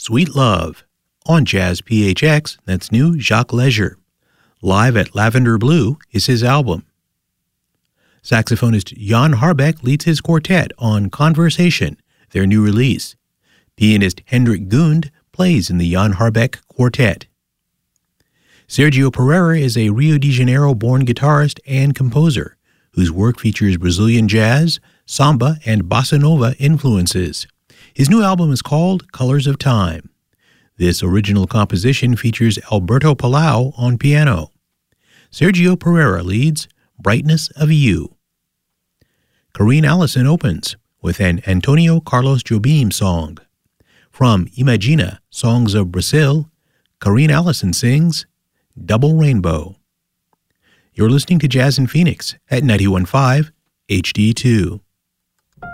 Sweet Love. On Jazz PHX, that's new, Jacques Leger. Live at Lavender Blue is his album. Saxophonist Jan Harbeck leads his quartet on Conversation, their new release. Pianist Hendrik Gund plays in the Jan Harbeck Quartet. Sergio Pereira is a Rio de Janeiro-born guitarist and composer whose work features Brazilian jazz, samba, and bossa nova influences. His new album is called Colors of Time. This original composition features Alberto Palau on piano. Sergio Pereira leads Brightness of You. Karine Allison opens with an Antonio Carlos Jobim song. From Imagina, Songs of Brazil, Karine Allison sings Double Rainbow. You're listening to Jazz in Phoenix at 91.5 HD2.